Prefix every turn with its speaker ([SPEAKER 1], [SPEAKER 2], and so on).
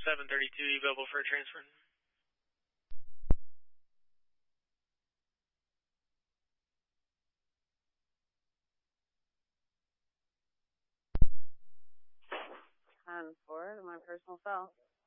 [SPEAKER 1] 732 available for a transfer.
[SPEAKER 2] Forward, my personal cell.